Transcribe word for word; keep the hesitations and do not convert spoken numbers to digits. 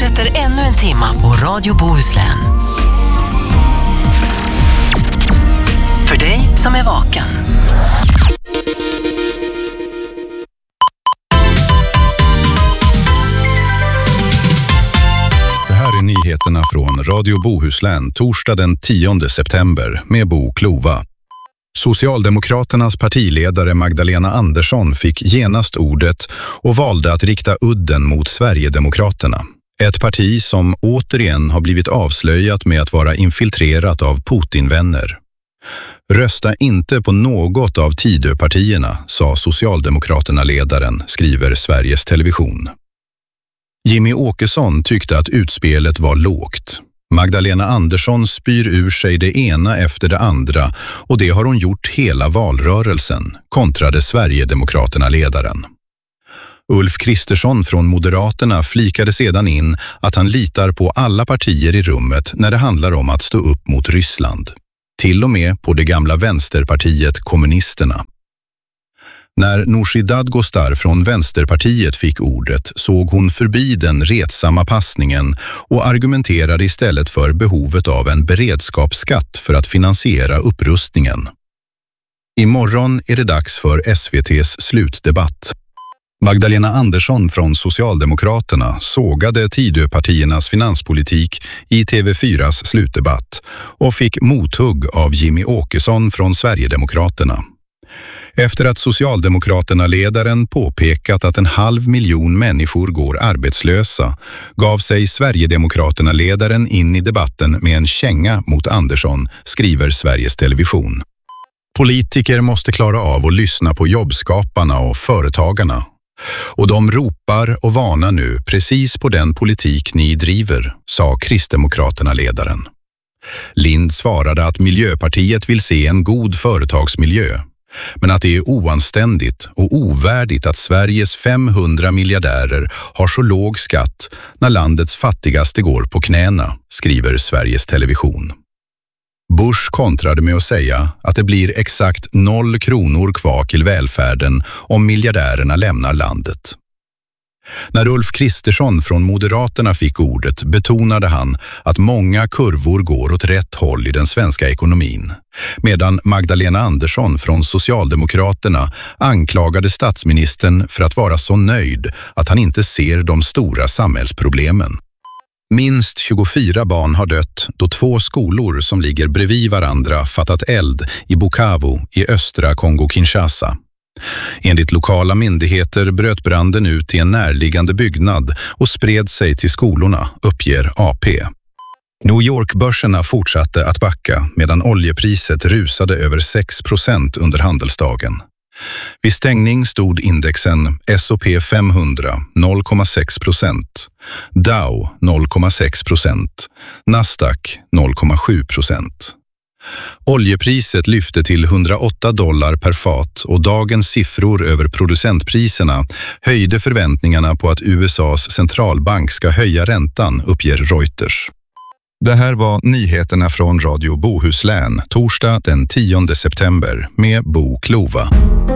fortsätter ännu en timma på Radio Bohuslän. För dig som är vaken. Det här är nyheterna från Radio Bohuslän torsdag den tionde september med Bo Klova. Socialdemokraternas partiledare Magdalena Andersson fick genast ordet och valde att rikta udden mot Sverigedemokraterna. Ett parti som återigen har blivit avslöjat med att vara infiltrerat av Putin-vänner. Rösta inte på något av Tidöpartierna, sa Socialdemokraterna-ledaren, skriver Sveriges Television. Jimmy Åkesson tyckte att utspelet var lågt. Magdalena Andersson spyr ur sig det ena efter det andra och det har hon gjort hela valrörelsen, kontrade Sverigedemokraterna-ledaren. Ulf Kristersson från Moderaterna flikade sedan in att han litar på alla partier i rummet när det handlar om att stå upp mot Ryssland. Till och med på det gamla vänsterpartiet Kommunisterna. När Nooshi Dadgostar från Vänsterpartiet fick ordet såg hon förbi den retsamma passningen och argumenterade istället för behovet av en beredskapsskatt för att finansiera upprustningen. Imorgon är det dags för S V T:s slutdebatt. Magdalena Andersson från Socialdemokraterna sågade Tidöpartiernas finanspolitik i T V fyras slutdebatt och fick mothugg av Jimmy Åkesson från Sverigedemokraterna. Efter att Socialdemokraterna-ledaren påpekat att en halv miljon människor går arbetslösa gav sig Sverigedemokraterna-ledaren in i debatten med en känga mot Andersson, skriver Sveriges Television. Politiker måste klara av att lyssna på jobbskaparna och företagarna. Och de ropar och varnar nu precis på den politik ni driver, sa Kristdemokraterna-ledaren. Lind svarade att Miljöpartiet vill se en god företagsmiljö, men att det är oanständigt och ovärdigt att Sveriges femhundra miljardärer har så låg skatt när landets fattigaste går på knäna, skriver Sveriges Television. Bush kontrade med att säga att det blir exakt noll kronor kvar till välfärden om miljardärerna lämnar landet. När Ulf Kristersson från Moderaterna fick ordet betonade han att många kurvor går åt rätt håll i den svenska ekonomin, medan Magdalena Andersson från Socialdemokraterna anklagade statsministern för att vara så nöjd att han inte ser de stora samhällsproblemen. Minst tjugofyra barn har dött då två skolor som ligger bredvid varandra fattat eld i Bukavu i östra Kongo-Kinshasa. Enligt lokala myndigheter bröt branden ut i en närliggande byggnad och spred sig till skolorna, uppger A P. New York-börserna fortsatte att backa medan oljepriset rusade över sex procent under handelsdagen. Vid stängning stod indexen S och P femhundra noll komma sex procent, Dow noll komma sex procent, Nasdaq noll komma sju procent. Oljepriset lyfte till hundraåtta dollar per fat och dagens siffror över producentpriserna höjde förväntningarna på att U S A:s centralbank ska höja räntan, uppger Reuters. Det här var nyheterna från Radio Bohuslän torsdag den tionde september med Bo Klova.